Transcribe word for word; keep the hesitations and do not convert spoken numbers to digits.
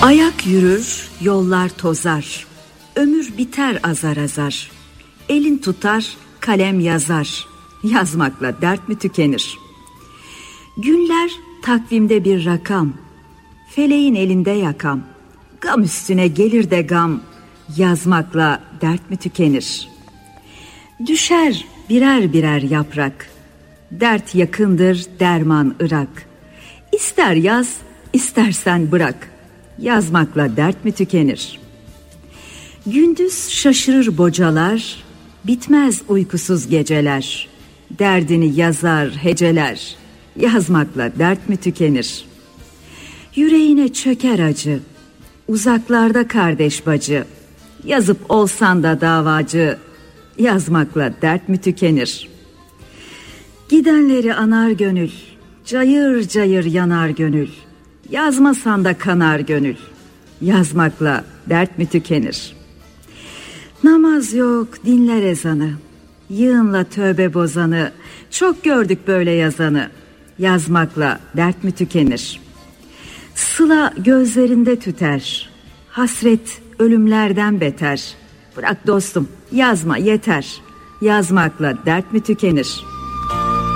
Ayak yürür, yollar tozar. Ömür biter azar azar. Elin tutar, kalem yazar. Yazmakla dert mi tükenir? Günler takvimde bir rakam. Feleğin elinde yakam. Gam üstüne gelir de gam. Yazmakla dert mi tükenir? Düşer birer birer yaprak. Dert yakındır, derman ırak. İster yaz, istersen bırak. Yazmakla dert mi tükenir? Gündüz şaşırır bocalar, bitmez uykusuz geceler. Derdini yazar heceler, yazmakla dert mi tükenir? Yüreğine çöker acı, uzaklarda kardeş bacı. Yazıp olsan da davacı, yazmakla dert mi tükenir? Gidenleri anar gönül, cayır cayır yanar gönül. Yazmasan da kanar gönül, yazmakla dert mi tükenir? Namaz yok, dinler ezanı, yığınla tövbe bozanı. Çok gördük böyle yazanı, yazmakla dert mi tükenir? Sıla gözlerinde tüter, hasret ölümlerden beter. Bırak dostum, yazma yeter, yazmakla dert mi tükenir?